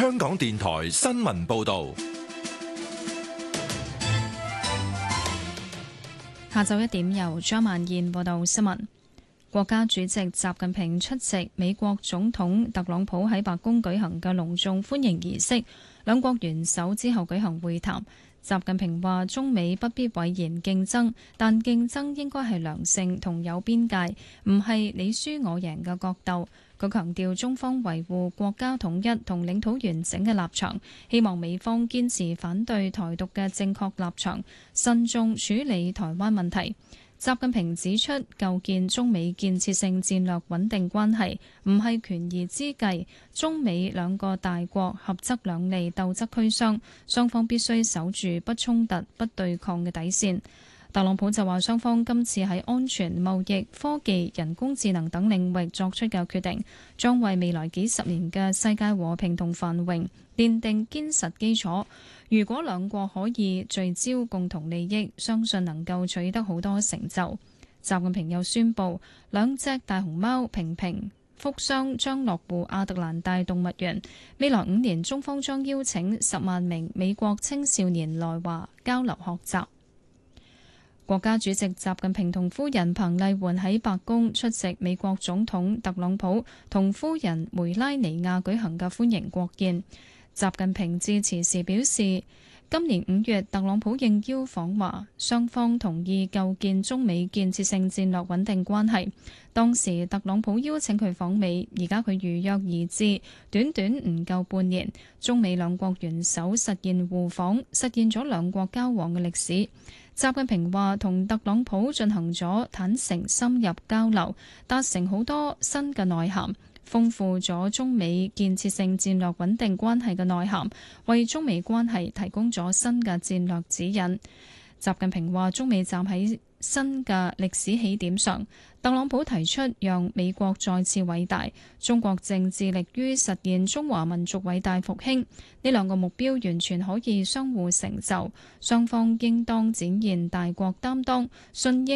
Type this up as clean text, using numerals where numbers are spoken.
香港電台新聞報道。 下晝1點由張曼燕報道新聞。國家主席習近平出席美國總統特朗普喺白宮舉行嘅隆重歡迎儀式，兩國元首之後舉行會談。習近平話：中美不必諱言競爭，但競爭應該係良性同有邊界，唔係你輸我贏嘅角鬥。佢強調中方維護國家統一同領土完整嘅立場，希望美方堅持反對台獨嘅正確立場，慎重處理台灣問題。習近平指出，構建中美建設性戰略穩定關係唔係權宜之計，中美兩個大國合則兩利，鬥則俱傷，雙方必須守住不衝突、不對抗嘅底線。特朗普就話，雙方今次喺安全、貿易、科技、人工智能等領域作出嘅決定，將為未來幾十年嘅世界和平同繁榮奠定堅實基礎。如果兩國可以聚焦共同利益，相信能夠取得好多成就。習近平又宣布，兩隻大熊貓平平、福雙將落戶亞特蘭大動物園。未來5年，中方將邀請10萬名美國青少年來華交流學習。國家主席習近平同夫人彭麗媛喺白宮出席美國總統特朗普同夫人梅拉尼亞舉行嘅歡迎國宴。習近平致辭時表示，今年5月特朗普應邀訪華，雙方同意構建中美建設性戰略穩定關係。當時特朗普邀請佢訪美，而家佢如約而至，短短唔夠半年，中美兩國元首實現互訪，實現咗兩國交往嘅歷史。習近平話，同特朗普進行咗坦誠深入交流，達成好多新嘅內涵，豐富咗中美建設性戰略穩定關係嘅內涵，為中美關係提供咗新嘅戰略指引。習近平話，中美站喺新嘅歷史起點上，特朗普提出讓美國再次偉大，中國正致力於實現中華民族偉大復興，呢兩個目標完全可以相互成就，雙方應當展現大國擔當，順應